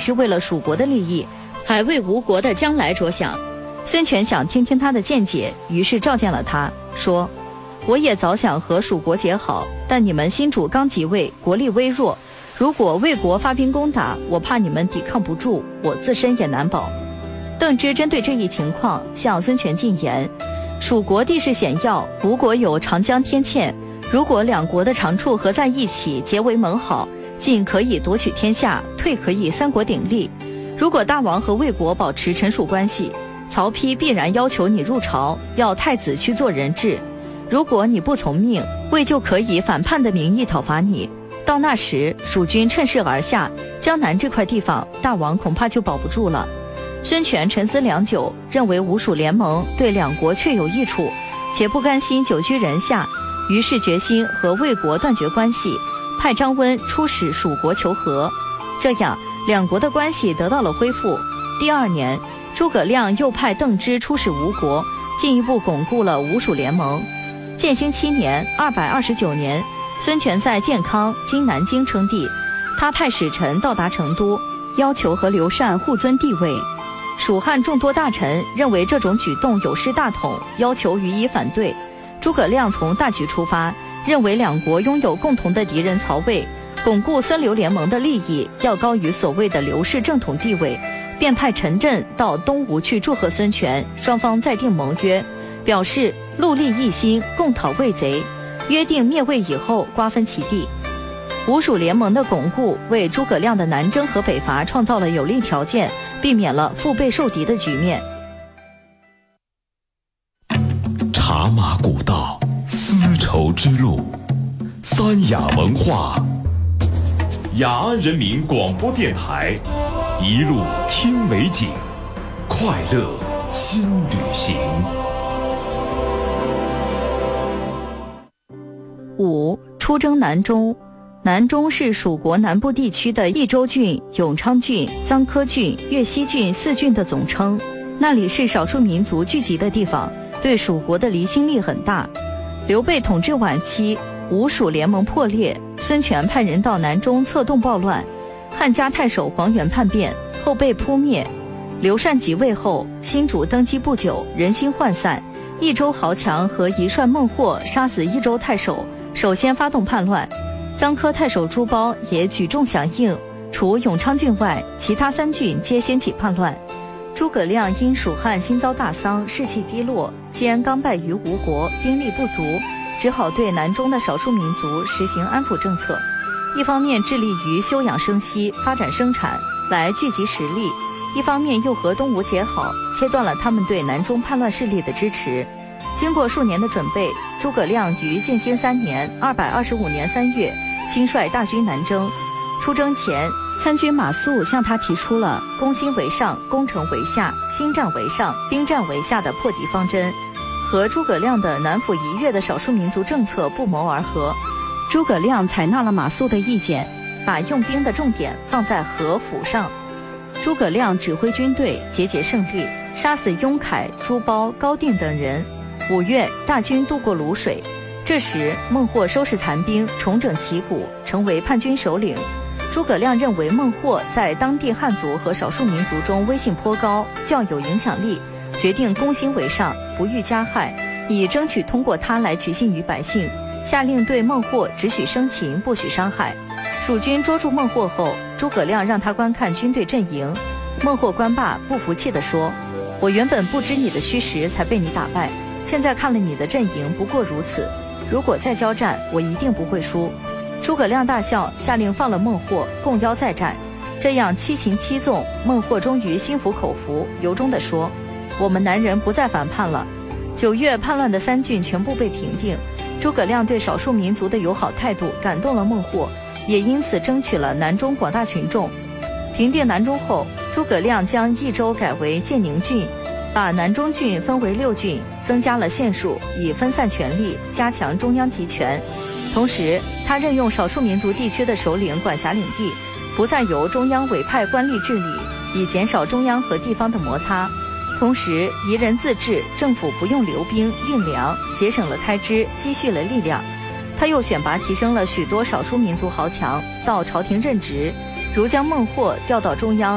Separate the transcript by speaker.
Speaker 1: 是为了蜀国的利益，
Speaker 2: 还为吴国的将来着想。
Speaker 1: 孙权想听听他的见解，于是召见了他，说：我也早想和蜀国结好，但你们新主刚即位，国力微弱，如果魏国发兵攻打，我怕你们抵抗不住，我自身也难保。邓芝针对这一情况向孙权进言：蜀国地势险要，吴国有长江天堑，如果两国的长处合在一起，结为盟好，进可以夺取天下，退可以三国鼎立。如果大王和魏国保持臣属关系，曹丕必然要求你入朝，要太子去做人质。如果你不从命，魏就可以反叛的名义讨伐你。到那时，蜀军趁势而下，江南这块地方，大王恐怕就保不住了。孙权沉思良久，认为吴蜀联盟对两国确有益处，且不甘心久居人下，于是决心和魏国断绝关系，派张温出使蜀国求和。这样，两国的关系得到了恢复。第2年，诸葛亮又派邓芝出使吴国，进一步巩固了吴蜀联盟。建兴7年229年，孙权在建康（今南京）称帝，他派使臣到达成都，要求和刘禅互尊帝位。蜀汉众多大臣认为这种举动有失大统，要求予以反对。诸葛亮从大局出发，认为两国拥有共同的敌人曹魏，巩固孙刘联盟的利益要高于所谓的刘氏正统地位，便派陈震到东吴去祝贺孙权，双方再订盟约，表示戮力一心，共讨魏贼，约定灭魏以后瓜分其地。吴蜀联盟的巩固为诸葛亮的南征和北伐创造了有利条件，避免了腹背受敌的局面。
Speaker 3: 茶马古道，丝绸之路，三雅文化，雅安人民广播电台，一路听美景，快乐新旅行。
Speaker 1: 5. 出征南中。南中是蜀国南部地区的益州郡、永昌郡、臧科郡、越西郡4郡的总称，那里是少数民族聚集的地方，对蜀国的离心力很大。刘备统治晚期，吴蜀联盟破裂，孙权派人到南中策动暴乱，汉家太守黄元叛变，后被扑灭。刘禅即位后，新主登基不久，人心涣散，益州豪强和一帅孟获杀死益州太守，首先发动叛乱。臧科太守朱褒也举众响应，除永昌郡外，其他3郡皆掀起叛乱。诸葛亮因蜀汉新遭大丧，士气低落，兼刚败于吴国，兵力不足，只好对南中的少数民族实行安抚政策。一方面致力于休养生息，发展生产，来聚集实力；一方面又和东吴结好，切断了他们对南中叛乱势力的支持。经过数年的准备，诸葛亮于建兴3年225年3月亲率大军南征。出征前，参军马谡向他提出了攻心为上，攻城为下，心战为上，兵战为下的破敌方针，和诸葛亮的南抚夷越的少数民族政策不谋而合。诸葛亮采纳了马谡的意见，把用兵的重点放在和抚上。诸葛亮指挥军队节节胜利，杀死雍凯、朱褒、高定等人。5月，大军渡过泸水，这时孟获收拾残兵，重整旗鼓，成为叛军首领。诸葛亮认为孟获在当地汉族和少数民族中威信颇高，较有影响力，决定攻心为上，不欲加害，以争取通过他来取信于百姓，下令对孟获只许生擒，不许伤害。蜀军捉住孟获后，诸葛亮让他观看军队阵营。孟获观罢，不服气地说：我原本不知你的虚实，才被你打败，现在看了你的阵营，不过如此。如果再交战，我一定不会输。诸葛亮大笑，下令放了孟获，共邀再战。这样7擒7纵，孟获终于心服口服，由衷地说：我们南人不再反叛了。9月，叛乱的3郡全部被平定。诸葛亮对少数民族的友好态度感动了孟获，也因此争取了南中广大群众。平定南中后，诸葛亮将益州改为建宁郡，把南中郡分为6郡，增加了县数，以分散权力，加强中央集权。同时，他任用少数民族地区的首领管辖领地，不再由中央委派官吏治理，以减少中央和地方的摩擦。同时，夷人自治，政府不用留兵运粮，节省了开支，积蓄了力量。他又选拔提升了许多少数民族豪强到朝廷任职，如将孟获调到中央